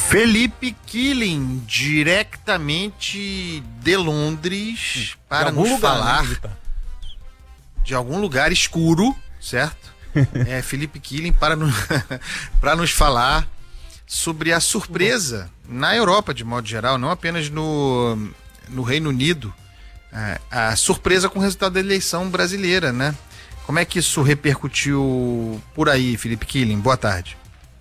Felipe Killing, diretamente de Londres, para nos falar de algum lugar escuro, certo? Felipe Killing para nos falar sobre a surpresa na Europa, de modo geral, não apenas no Reino Unido, a surpresa com o resultado da eleição brasileira, né? Como é que isso repercutiu por aí, Felipe Killing? Boa tarde.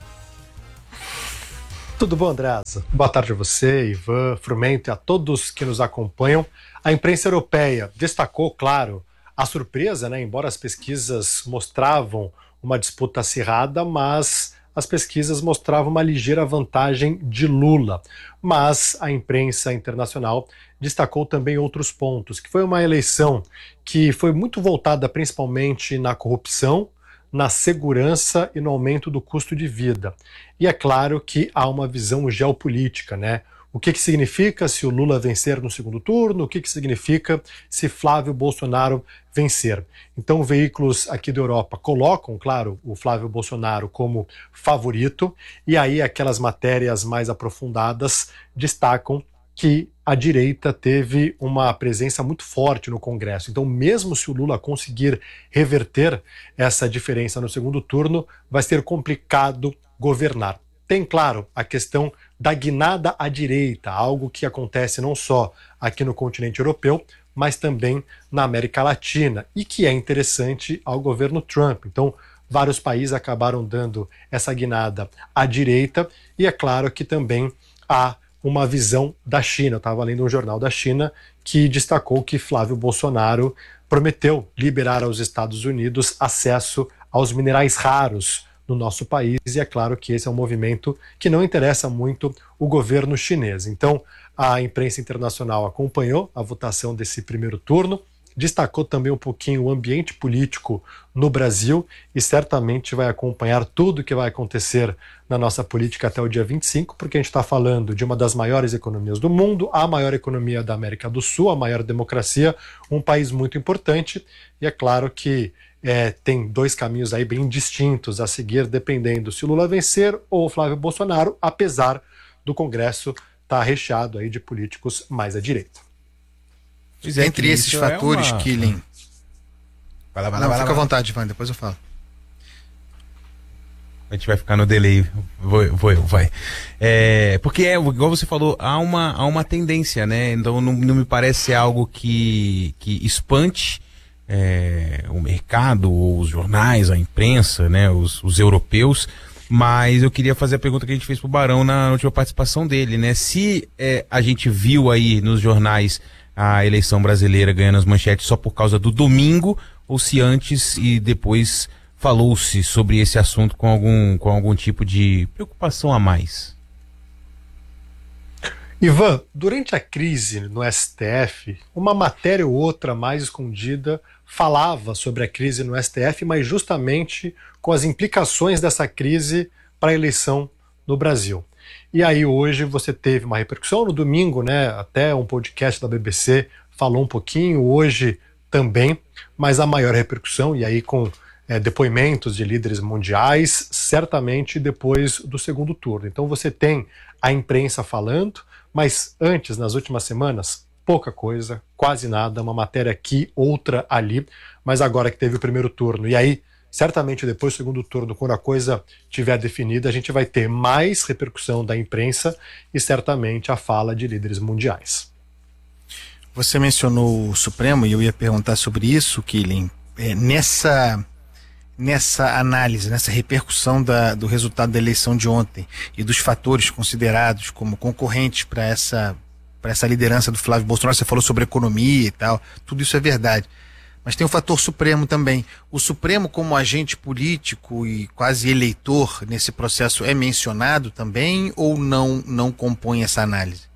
Tudo bom, Andreasa? Boa tarde a você, Ivan, Frumento e a todos que nos acompanham. A imprensa europeia destacou, claro, a surpresa, né? Embora as pesquisas mostravam uma disputa acirrada, mas as pesquisas mostravam uma ligeira vantagem de Lula. Mas a imprensa internacional destacou também outros pontos, que foi uma eleição que foi muito voltada principalmente na corrupção, na segurança e no aumento do custo de vida. E é claro que há uma visão geopolítica, né? O que significa se o Lula vencer no segundo turno? O que significa se Flávio Bolsonaro vencer? Então, veículos aqui da Europa colocam, claro, o Flávio Bolsonaro como favorito, e aí aquelas matérias mais aprofundadas destacam que a direita teve uma presença muito forte no Congresso. Então, mesmo se o Lula conseguir reverter essa diferença no segundo turno, vai ser complicado governar. Tem, claro, a questão da guinada à direita, algo que acontece não só aqui no continente europeu, mas também na América Latina, e que é interessante ao governo Trump. Então, vários países acabaram dando essa guinada à direita, e é claro que também há uma visão da China. Eu estava lendo um jornal da China que destacou que Flávio Bolsonaro prometeu liberar aos Estados Unidos acesso aos minerais raros no nosso país, e é claro que esse é um movimento que não interessa muito o governo chinês. Então, a imprensa internacional acompanhou a votação desse primeiro turno, destacou também um pouquinho o ambiente político no Brasil e certamente vai acompanhar tudo o que vai acontecer na nossa política até o dia 25, porque a gente está falando de uma das maiores economias do mundo, a maior economia da América do Sul, a maior democracia, um país muito importante, e é claro que tem dois caminhos aí bem distintos a seguir, dependendo se o Lula vencer ou o Flávio Bolsonaro, apesar do Congresso estar recheado aí de políticos mais à direita. Entre esses fatores, Killing... Vai lá, fica à vontade, Ivan, depois eu falo. A gente vai ficar no delay, vai. Porque igual você falou, há uma tendência, né? Então não me parece algo que espante o mercado, ou os jornais, a imprensa, né? Os europeus. Mas eu queria fazer a pergunta que a gente fez pro Barão na última participação dele, né? Se a gente viu aí nos jornais a eleição brasileira ganhando as manchetes só por causa do domingo, ou se antes e depois falou-se sobre esse assunto com algum tipo de preocupação a mais. Ivan, durante a crise no STF, uma matéria ou outra mais escondida falava sobre a crise no STF, mas justamente com as implicações dessa crise para a eleição no Brasil. E aí hoje você teve uma repercussão no domingo, né? Até um podcast da BBC falou um pouquinho, hoje também, mas a maior repercussão, e aí com depoimentos de líderes mundiais, certamente depois do segundo turno. Então você tem a imprensa falando, mas antes, nas últimas semanas, pouca coisa, quase nada, uma matéria aqui, outra ali, mas agora que teve o primeiro turno, e aí certamente depois do segundo turno, quando a coisa estiver definida, a gente vai ter mais repercussão da imprensa e certamente a fala de líderes mundiais. Você mencionou o Supremo e eu ia perguntar sobre isso, Killing. Nessa análise, nessa repercussão do resultado da eleição de ontem e dos fatores considerados como concorrentes para essa liderança do Flávio Bolsonaro, você falou sobre economia e tal, tudo isso é verdade. Mas tem o fator Supremo também. O Supremo, como agente político e quase eleitor nesse processo, é mencionado também ou não compõe essa análise?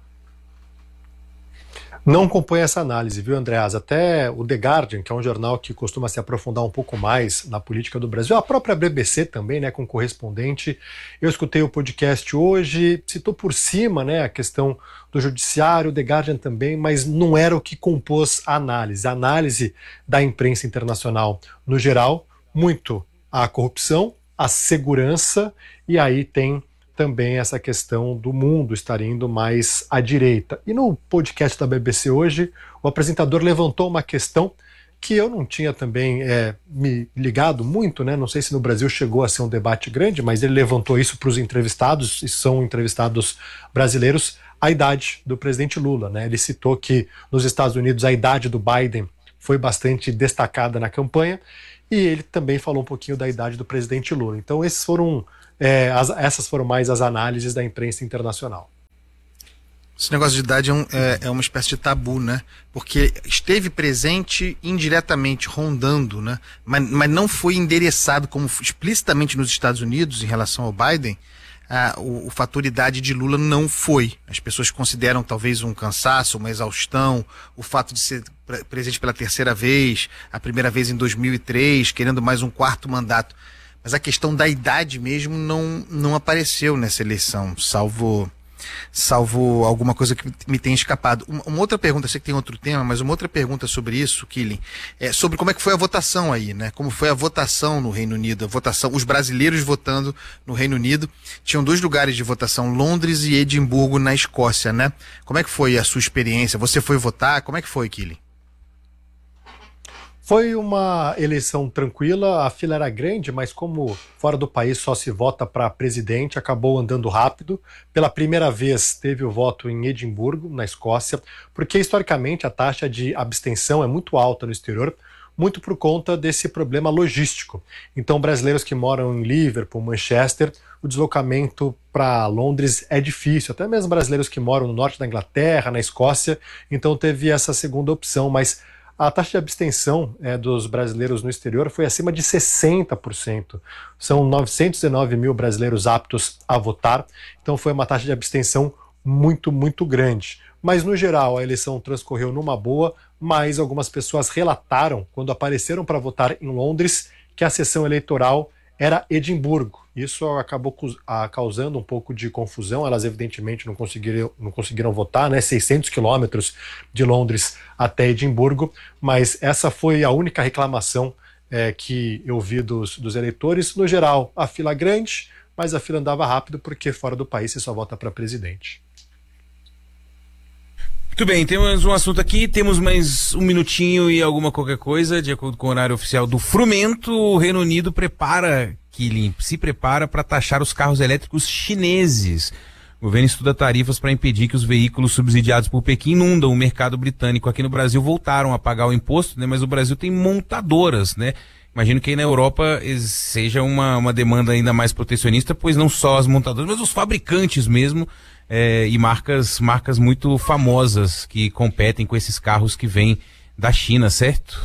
Não compõe essa análise, viu, Andreas? Até o The Guardian, que é um jornal que costuma se aprofundar um pouco mais na política do Brasil, a própria BBC também, né, com correspondente. Eu escutei o podcast hoje, citou por cima, né, a questão do judiciário, o The Guardian também, mas não era o que compôs a análise. A análise da imprensa internacional, no geral, muito a corrupção, a segurança, e aí tem também essa questão do mundo estar indo mais à direita. E no podcast da BBC hoje, o apresentador levantou uma questão que eu não tinha também me ligado muito, né? Não sei se no Brasil chegou a ser um debate grande, mas ele levantou isso para os entrevistados, e são entrevistados brasileiros, a idade do presidente Lula, né? Ele citou que nos Estados Unidos a idade do Biden foi bastante destacada na campanha, e ele também falou um pouquinho da idade do presidente Lula. Então essas foram mais as análises da imprensa internacional. Esse negócio de idade é uma espécie de tabu, né? Porque esteve presente indiretamente, rondando, né? Mas não foi endereçado como explicitamente nos Estados Unidos em relação ao Biden. O fator idade de Lula não foi. As pessoas consideram talvez um cansaço, uma exaustão, o fato de ser presidente pela terceira vez, a primeira vez em 2003, querendo mais um quarto mandato. Mas a questão da idade mesmo não apareceu nessa eleição, salvo alguma coisa que me tenha escapado. Uma outra pergunta, sei que tem outro tema, mas uma outra pergunta sobre isso, Killing, é sobre como é que foi a votação aí, né? Como foi a votação no Reino Unido, os brasileiros votando no Reino Unido. Tinham 2 lugares de votação, Londres e Edimburgo, na Escócia, né? Como é que foi a sua experiência? Você foi votar? Como é que foi, Killing? Foi uma eleição tranquila, a fila era grande, mas como fora do país só se vota para presidente, acabou andando rápido. Pela primeira vez teve o voto em Edimburgo, na Escócia, porque historicamente a taxa de abstenção é muito alta no exterior, muito por conta desse problema logístico. Então brasileiros que moram em Liverpool, Manchester, o deslocamento para Londres é difícil, até mesmo brasileiros que moram no norte da Inglaterra, na Escócia, então teve essa segunda opção, mas a taxa de abstenção dos brasileiros no exterior foi acima de 60%. São 919 mil brasileiros aptos a votar, então foi uma taxa de abstenção muito, muito grande. Mas, no geral, a eleição transcorreu numa boa, mas algumas pessoas relataram, quando apareceram para votar em Londres, que a sessão eleitoral era Edimburgo. Isso acabou causando um pouco de confusão. Elas evidentemente não conseguiram votar, né? 600 quilômetros de Londres até Edimburgo, mas essa foi a única reclamação que eu vi dos eleitores. No geral, a fila grande, mas a fila andava rápido porque fora do país você só vota para presidente. Muito bem, temos um assunto aqui, temos mais um minutinho e qualquer coisa, de acordo com o horário oficial do Frumento, o Reino Unido se prepara para taxar os carros elétricos chineses. O governo estuda tarifas para impedir que os veículos subsidiados por Pequim inundam o mercado britânico. Aqui no Brasil voltaram a pagar o imposto, né, mas o Brasil tem montadoras, né? Imagino que aí na Europa seja uma demanda ainda mais protecionista, pois não só as montadoras, mas os fabricantes mesmo, e marcas muito famosas que competem com esses carros que vêm da China, certo?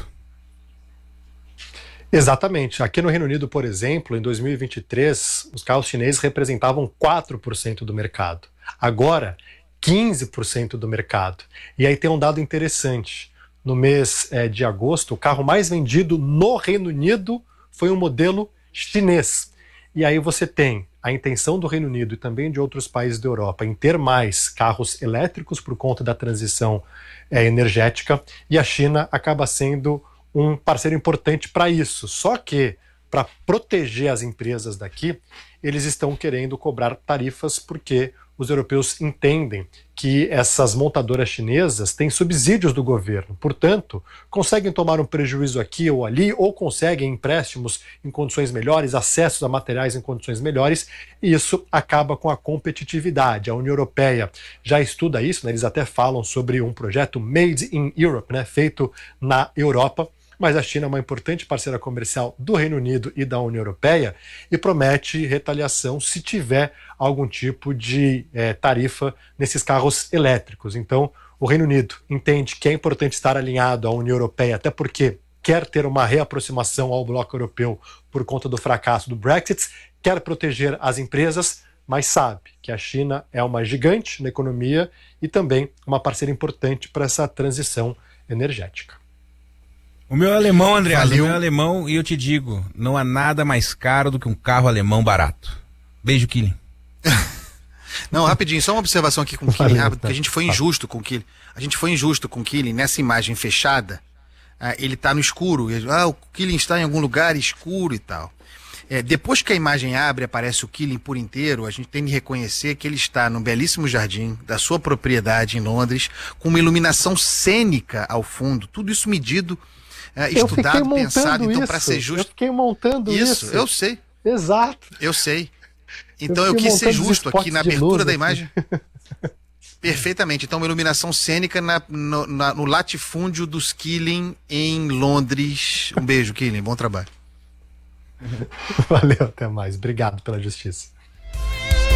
Exatamente. Aqui no Reino Unido, por exemplo, em 2023, os carros chineses representavam 4% do mercado. Agora, 15% do mercado. E aí tem um dado interessante. No mês de agosto, o carro mais vendido no Reino Unido foi um modelo chinês. E aí você tem a intenção do Reino Unido e também de outros países da Europa em ter mais carros elétricos por conta da transição energética, e a China acaba sendo um parceiro importante para isso. Só que, para proteger as empresas daqui, eles estão querendo cobrar tarifas porque os europeus entendem que essas montadoras chinesas têm subsídios do governo. Portanto, conseguem tomar um prejuízo aqui ou ali, ou conseguem empréstimos em condições melhores, acessos a materiais em condições melhores, e isso acaba com a competitividade. A União Europeia já estuda isso, né? Eles até falam sobre um projeto Made in Europe, né? Feito na Europa. Mas a China é uma importante parceira comercial do Reino Unido e da União Europeia e promete retaliação se tiver algum tipo de tarifa nesses carros elétricos. Então, o Reino Unido entende que é importante estar alinhado à União Europeia, até porque quer ter uma reaproximação ao bloco europeu por conta do fracasso do Brexit, quer proteger as empresas, mas sabe que a China é uma gigante na economia e também uma parceira importante para essa transição energética. O meu alemão, André, o meu alemão, e eu te digo, não há nada mais caro do que um carro alemão barato. Beijo, Killing. Não, rapidinho, só uma observação aqui com o Killing, rápido, porque a gente foi injusto com o Killing. A gente foi injusto com o Killing nessa imagem fechada. Ele está no escuro. O Killing está em algum lugar escuro e tal. Depois que a imagem abre, aparece o Killing por inteiro, a gente tem de reconhecer que ele está num belíssimo jardim da sua propriedade em Londres, com uma iluminação cênica ao fundo, tudo isso medido, estudado, pensado, então, para ser justo. Eu fiquei montando isso. Eu sei. Exato. Eu sei. Então eu quis ser justo aqui na abertura da imagem. Perfeitamente. Então, uma iluminação cênica no latifúndio dos Killing em Londres. Um beijo, Killing. Bom trabalho. Valeu, até mais. Obrigado pela justiça.